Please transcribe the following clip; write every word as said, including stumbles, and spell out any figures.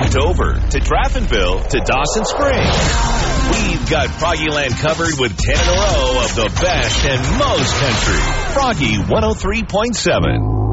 Dover to Draftonville to Dawson Springs. We've got Froggyland covered with ten in a row of the best and most country. Froggy one oh three point seven.